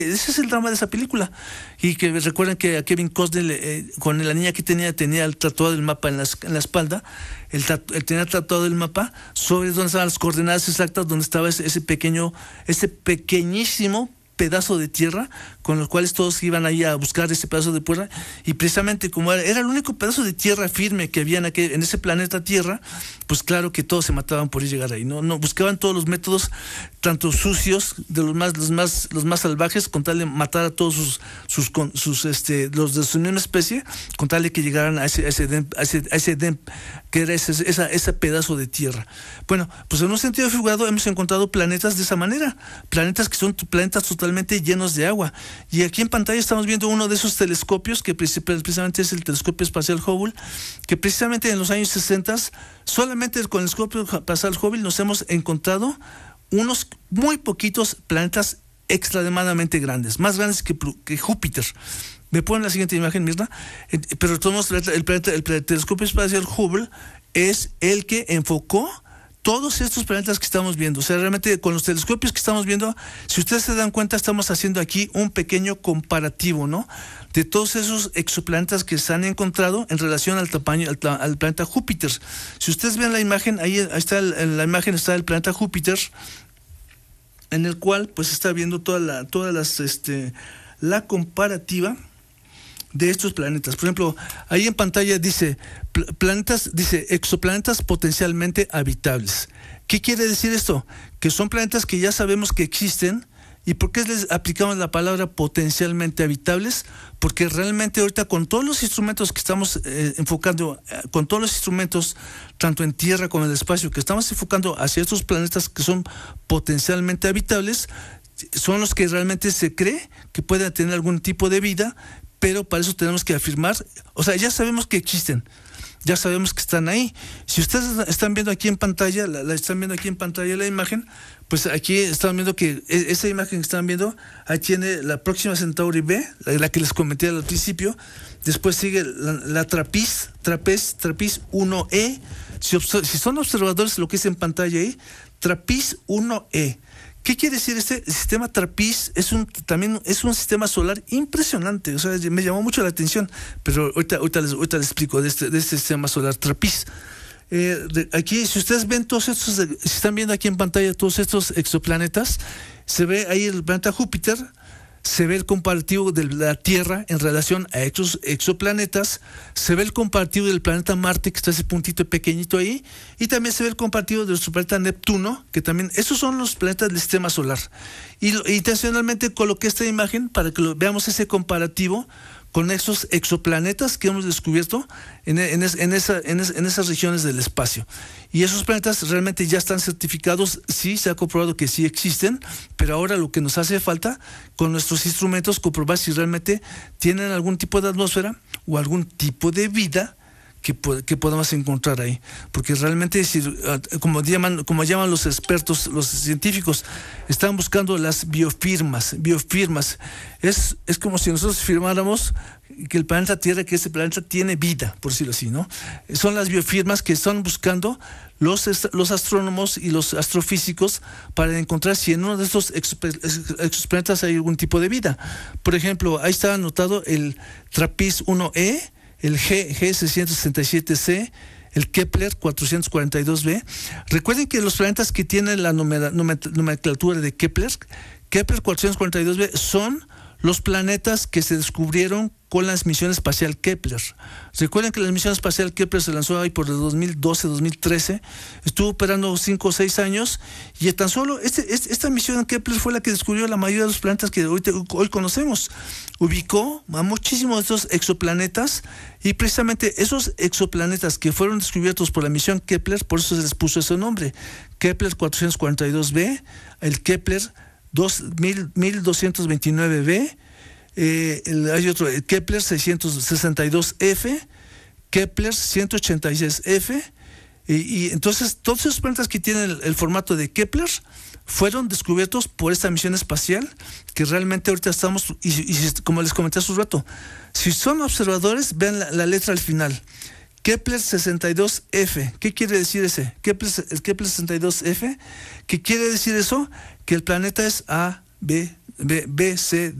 Ese es el drama de esa película. Y que recuerden que a Kevin Costner, con la niña que tenía el tatuado del mapa en la espalda, él tenía tatuado el mapa sobre donde estaban las coordenadas exactas, donde estaba ese pequeñísimo pedazo de tierra con los cuales todos iban ahí a buscar ese pedazo de tierra, y precisamente como era el único pedazo de tierra firme que había en ese planeta Tierra, pues claro que todos se mataban por llegar ahí, no buscaban todos los métodos, tanto sucios, de los más salvajes, con tal de matar a todos los de su misma especie, con tal de que llegaran a ese Edén, que era ese pedazo de tierra. Bueno, pues en un sentido figurado hemos encontrado planetas de esa manera, planetas que son planetas totalmente llenos de agua. Y aquí en pantalla estamos viendo uno de esos telescopios, que precisamente es el telescopio espacial Hubble, que precisamente en los años 60, solamente con el telescopio espacial Hubble nos hemos encontrado unos muy poquitos planetas extremadamente grandes, más grandes que Júpiter. Me ponen la siguiente imagen, Mirna. Pero todos el telescopio espacial Hubble es el que enfocó todos estos planetas que estamos viendo. O sea, realmente con los telescopios que estamos viendo, si ustedes se dan cuenta, estamos haciendo aquí un pequeño comparativo, ¿no?, de todos esos exoplanetas que se han encontrado en relación al tamaño al planeta Júpiter. Si ustedes ven la imagen, ahí está en la imagen está el planeta Júpiter, en el cual pues está viendo toda la comparativa de estos planetas. Por ejemplo, ahí en pantalla dice exoplanetas potencialmente habitables. ¿Qué quiere decir esto? Que son planetas que ya sabemos que existen. ¿Y por qué les aplicamos la palabra potencialmente habitables? Porque realmente ahorita con todos los instrumentos que estamos enfocando, con todos los instrumentos, tanto en tierra como en el espacio, que estamos enfocando hacia estos planetas que son potencialmente habitables, son los que realmente se cree que pueden tener algún tipo de vida, pero para eso tenemos que afirmar, o sea, ya sabemos que existen, ya sabemos que están ahí. Si ustedes están viendo aquí en pantalla, están viendo aquí en pantalla la imagen, pues aquí están viendo que esa imagen que están viendo, ahí tiene la Próxima Centauri B, la que les comenté al principio. Después sigue la Trappist 1E. Si son observadores, lo que es en pantalla ahí, Trappist 1E. ¿Qué quiere decir este sistema Trappist? También es un sistema solar impresionante. O sea, me llamó mucho la atención, pero ahorita les explico de este sistema solar Trappist. Aquí, si ustedes ven si están viendo aquí en pantalla todos estos exoplanetas, se ve ahí el planeta Júpiter, se ve el comparativo de la Tierra en relación a estos exoplanetas, se ve el comparativo del planeta Marte, que está ese puntito pequeñito ahí, y también se ve el comparativo de nuestro planeta Neptuno, que también, esos son los planetas del sistema solar. Y intencionalmente coloqué esta imagen para que veamos ese comparativo con esos exoplanetas que hemos descubierto en esas regiones del espacio. Y esos planetas realmente ya están certificados, sí, se ha comprobado que sí existen, pero ahora lo que nos hace falta con nuestros instrumentos, comprobar si realmente tienen algún tipo de atmósfera o algún tipo de vida que podamos encontrar ahí, porque realmente como llaman los expertos, los científicos, están buscando las biofirmas. Es como si nosotros firmáramos que el planeta Tierra, que ese planeta tiene vida, por decirlo así, ¿no? Son las biofirmas que están buscando los astrónomos y los astrofísicos para encontrar si en uno de estos exoplanetas hay algún tipo de vida. Por ejemplo, ahí está anotado el Trappist 1E, el G667c, el Kepler 442b. Recuerden que los planetas que tienen la nomenclatura de Kepler 442b, son los planetas que se descubrieron con la misión espacial Kepler. Recuerden que la misión espacial Kepler se lanzó ahí por el 2012-2013, estuvo operando 5 o 6 años, y tan solo esta misión Kepler fue la que descubrió la mayoría de los planetas que hoy conocemos. Ubicó a muchísimos de estos exoplanetas, y precisamente esos exoplanetas que fueron descubiertos por la misión Kepler, por eso se les puso ese nombre, Kepler 442b, el Kepler 1229b, hay otro, el Kepler 662f, Kepler 186f, y entonces todos esos planetas que tienen el formato de Kepler fueron descubiertos por esta misión espacial, que realmente ahorita estamos, y como les comenté hace un rato, si son observadores, vean la letra al final, Kepler 62f. ¿Qué quiere decir ese? El Kepler 62f. ¿Qué quiere decir eso? Que el planeta es A, B, B, C,